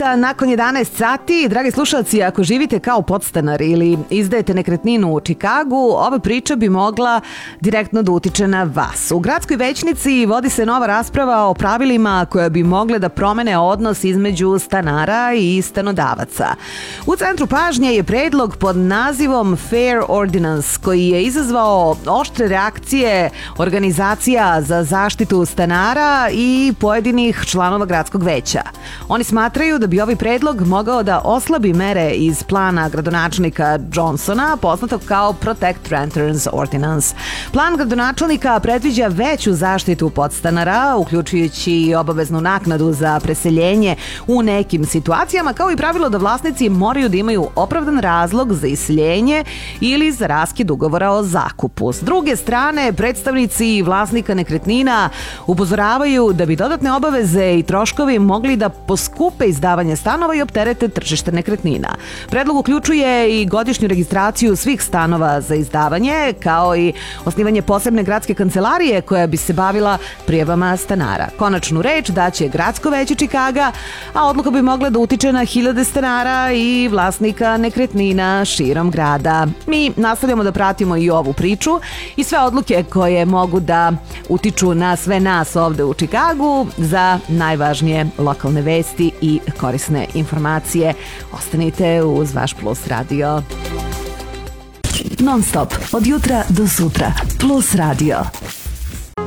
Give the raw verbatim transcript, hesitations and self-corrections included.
minuta nakon jedanaest sati. Dragi slušalci, ako živite kao podstanar ili izdajete nekretninu u Čikagu, ova priča bi mogla direktno da utiče na vas. U gradskoj većnici vodi se nova rasprava o pravilima koja bi mogle da promene odnos između stanara i stanodavaca. U centru pažnje je predlog pod nazivom Fair Ordinance, koji je izazvao oštre reakcije organizacija za zaštitu stanara i pojedinih članova gradskog veća. Oni smatraju da bi ovaj predlog mogao da oslabi mere iz plana gradonačelnika Johnsona, poznatog kao Protect Renters Ordinance. Plan gradonačelnika predviđa veću zaštitu podstanara, uključujući i obaveznu naknadu za preseljenje u nekim situacijama, kao i pravilo da vlasnici moraju da imaju opravdan razlog za iseljenje ili za raskid ugovora o zakupu. S druge strane, predstavnici vlasnika nekretnina upozoravaju da bi dodatne obaveze i troškovi mogli da poskupe izdavanje stanova i opterete tržište nekretnina. Predlog uključuje i godišnju registraciju svih stanova za izdavanje, kao i osnivanje posebne gradske kancelarije koja bi se bavila prijavama stanara. Konačnu reč daće Gradsko veće Čikaga, a odluka bi mogla da utiče na hiljade stanara i vlasnika nekretnina širom grada. Mi nastavljamo da pratimo i ovu priču i sve odluke koje mogu da utiču na sve nas ovde u Čikagu. Za najvažnije lokalne vesti i korisne informacije ostanite uz vaš Plus radio. Non stop, od jutra do sutra. Plus radio.